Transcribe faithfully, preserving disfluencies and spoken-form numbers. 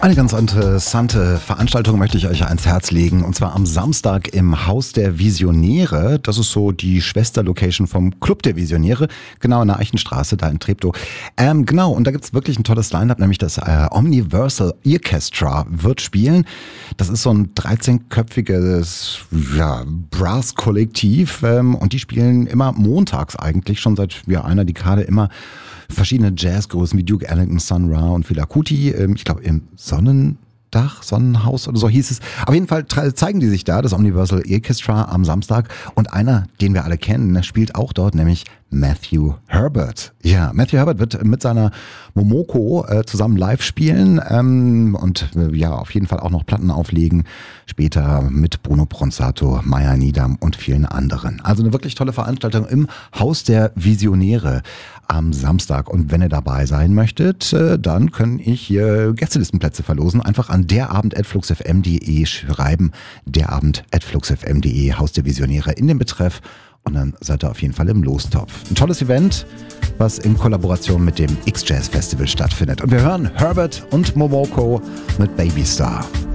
Eine ganz interessante Veranstaltung möchte ich euch ans Herz legen, und zwar am Samstag im Haus der Visionäre. Das ist so die Schwesterlocation vom Club der Visionäre, genau in der Eichenstraße, da in Treptow. Ähm, genau, und da gibt's wirklich ein tolles Line-Up, nämlich das äh, Omniversal Orchestra wird spielen. Das ist so ein dreizehnköpfiges ja, Brass-Kollektiv ähm, und die spielen immer montags eigentlich, schon seit ja, einer Dekade immer verschiedene Jazzgrößen wie Duke Ellington, Sun Ra und Fela Kuti. Ähm, ich glaube im Sonnendach, Sonnenhaus oder so hieß es. Auf jeden Fall zeigen die sich da, das Omniversal Orchestra am Samstag. Und einer, den wir alle kennen, spielt auch dort, nämlich Matthew Herbert. Ja, Matthew Herbert wird mit seiner Momoko äh, zusammen live spielen ähm, und äh, ja, auf jeden Fall auch noch Platten auflegen. Später mit Bruno Bronzato, Maya Nidam und vielen anderen. Also eine wirklich tolle Veranstaltung im Haus der Visionäre am Samstag. Und wenn ihr dabei sein möchtet, äh, dann kann ich hier Gästelistenplätze verlosen. Einfach an derabend at fluxfm punkt de schreiben. derabend at fluxfm punkt de, Haus der Visionäre in den Betreff. Und dann seid ihr auf jeden Fall im Lostopf. Ein tolles Event, was in Kollaboration mit dem X-Jazz Festival stattfindet. Und wir hören Herbert und Momoko mit Baby Star.